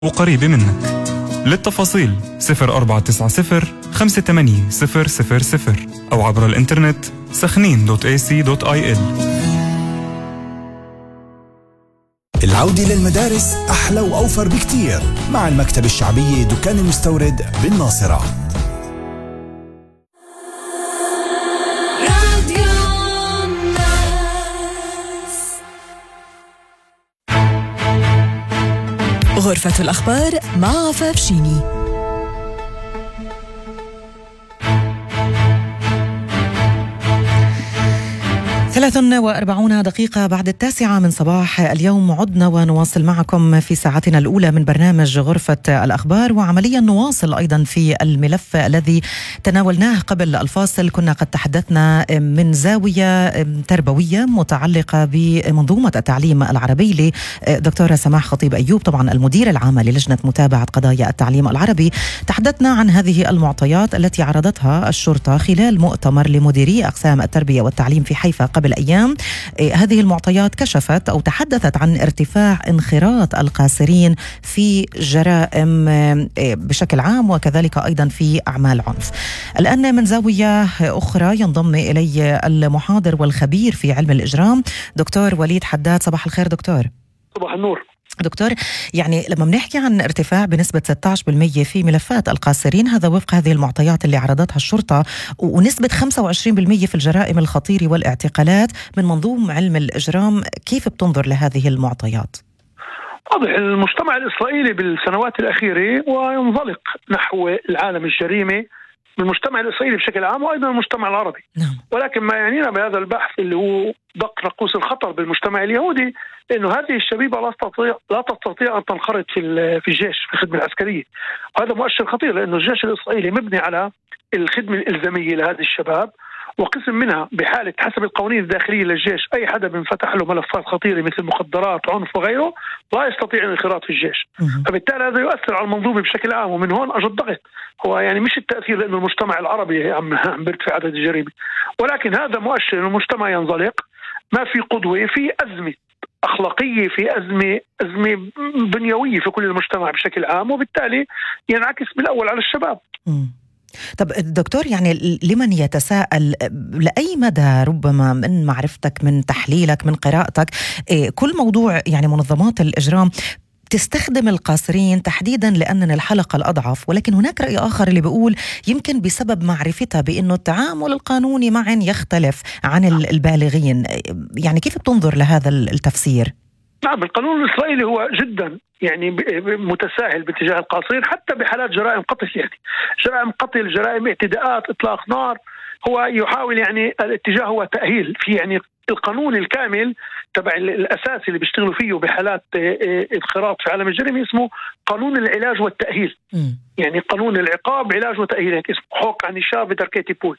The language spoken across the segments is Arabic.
وقريبة منك. للتفاصيل 0490 58 000 أو عبر الإنترنت سخنين.ac.il. العودة للمدارس أحلى وأوفر بكتير مع المكتبة الشعبية دكان المستورد بالناصرة. غرفة الأخبار مع عفاف شيني. 43 دقيقة بعد 9 من صباح اليوم عدنا ونواصل معكم في ساعتنا الأولى من برنامج غرفة الأخبار، وعمليا نواصل أيضا في الملف الذي تناولناه قبل الفاصل. كنا قد تحدثنا من زاوية تربوية متعلقة بمنظومة التعليم العربي لدكتورة سماح خطيب أيوب، طبعا المديرة العامة للجنة متابعة قضايا التعليم العربي. تحدثنا عن هذه المعطيات التي عرضتها الشرطة خلال مؤتمر لمديري أقسام التربية والتعليم في حيفا قبل أيام. هذه المعطيات كشفت أو تحدثت عن ارتفاع انخراط القاصرين في جرائم بشكل عام، وكذلك أيضا في أعمال عنف. الآن من زاوية أخرى ينضم إلي المحاضر والخبير في علم الإجرام دكتور وليد حداد. صباح الخير دكتور. صباح النور دكتور. يعني لما بنحكي عن ارتفاع بنسبة 16% في ملفات القاصرين، هذا وفق هذه المعطيات اللي عرضتها الشرطة، ونسبة 25% في الجرائم الخطيرة والاعتقالات من منظوم علم الإجرام، كيف بتنظر لهذه المعطيات؟ واضح المجتمع الإسرائيلي بالسنوات الأخيرة وينزلق نحو العالم الجريمة بالمجتمع الإسرائيلي بشكل عام وأيضا المجتمع العربي. نعم. ولكن ما يعنينا بهذا البحث اللي هو دق ناقوس الخطر بالمجتمع اليهودي إنه هذه الشبيبة لا تستطيع أن تنخرط في الجيش في الخدمة العسكرية. هذا مؤشر خطير، لأنه الجيش الإسرائيلي مبني على الخدمة الإلزامية لهذه الشباب، وقسم منها بحالة حسب القوانين الداخلية للجيش أي حدا بنفتح له ملفات خطيرة مثل مخدرات عنف وغيره لا يستطيع الانخراط في الجيش. فبالتالي هذا يؤثر على المنظومة بشكل عام، ومن هون أجى الضغط. هو يعني مش التأثير لأنه المجتمع العربي عم بيرتفع عدد الجريمة، ولكن هذا مؤشر إنه المجتمع ينزلق، ما في قدوة، في أزمة أخلاقية، في أزمة بنيوية في كل المجتمع بشكل عام، وبالتالي ينعكس بالأول على الشباب. طب دكتور، يعني لمن يتساءل لأي مدى ربما من معرفتك من تحليلك من قراءتك كل موضوع يعني منظمات الإجرام تستخدم القاصرين تحديدا لأننا الحلقة الأضعف، ولكن هناك رأي آخر اللي بيقول يمكن بسبب معرفتها بأنه التعامل القانوني معهم يختلف عن البالغين. يعني كيف بتنظر لهذا التفسير؟ نعم، القانون الإسرائيلي هو جدا يعني متساهل باتجاه القاصرين، حتى بحالات جرائم قتل، يعني جرائم قتل، جرائم اعتداءات، إطلاق نار، هو يحاول يعني الاتجاه هو تأهيل في يعني القانون الكامل تبع الأساسي اللي بيشتغلوا فيه بحالات انخراط في عالم الجريمة اسمه قانون العلاج والتأهيل. يعني قانون العقاب علاج وتأهيل، هيك اسمه حق عن بدركيتي بول.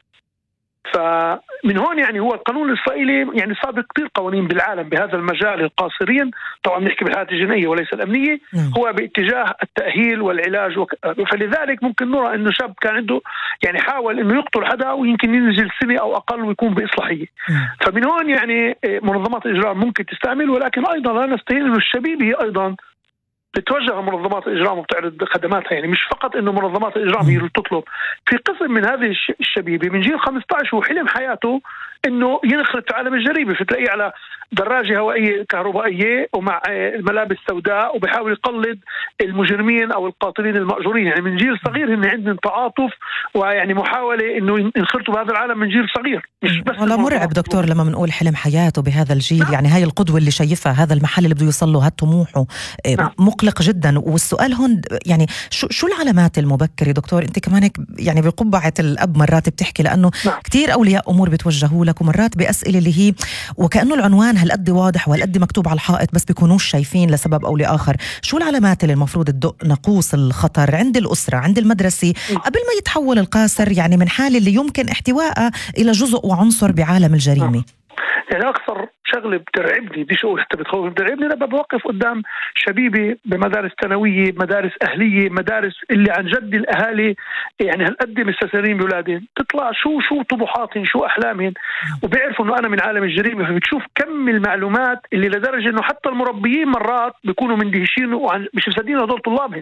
فمن هون يعني هو القانون الإسرائيلي يعني سابق كثير قوانين بالعالم بهذا المجال القاصرين، طبعا نحكي بالحالات الجنائية وليس الأمنية، هو باتجاه التأهيل والعلاج فلذلك ممكن نرى إنه شاب كان عنده يعني حاول إنه يقتل حدا ويمكن ينزل سنة أو أقل ويكون بإصلاحية. فمن هون يعني منظمات الإجرام ممكن تستعمل، ولكن أيضا لا نستهين إنه الشبيبة هي أيضا بتوجه منظمات الإجرام وبتعرض خدماتها. يعني مش فقط إنه منظمات الإجرام هي اللي تطلب، في قسم من هذه الشبيبة من جيل 15 وحلم حياته إنه ينخرط في عالم الجريمة، فتلاقيه على دراجة هوائية كهربائية ومع الملابس سوداء وبيحاول يقلد المجرمين أو القاتلين المأجورين. يعني من جيل صغير هن عندهم تعاطف ويعني محاولة إنه ينخرطوا بهذا العالم من جيل صغير. مش بس ولا مرعب دكتور لما بنقول حلم حياته بهذا الجيل. يعني هاي القدوة اللي شايفها، هذا المحل اللي بده يوصل له، هالطموحه مقلق جدا. والسؤال هون يعني شو العلامات المبكرة دكتور؟ انت كمان يعني بقبعة الأب مرات بتحكي، لأنه كتير أولياء أمور بتوجهوا لك ومرات بأسئلة اللي هي وكأنه العنوان هالقد واضح وهالقد مكتوب على الحائط بس بيكونوش شايفين لسبب أو لآخر. شو العلامات اللي المفروض تدق ناقوس الخطر عند الأسرة عند المدرسة قبل ما يتحول القاصر يعني من حال اللي يمكن احتوائه إلى جزء وعنصر بعالم الجريمة؟ يعني أكثر شغلة بترعبني، بديش أقول حتى بتخوف، بترعبني لما بوقف قدام شبيبي بمدارس ثانوية، مدارس أهلية، مدارس اللي عن جد الأهالي يعني هالقد مستثمرين بأولادهم، تطلع شو طموحاتهم، شو أحلامهم، وبيعرفوا إنه أنا من عالم الجريمة، فبتشوف كم المعلومات اللي لدرجة إنه حتى المربيين مرات بيكونوا مندهشين ومش مصدقين هدول طلابهم.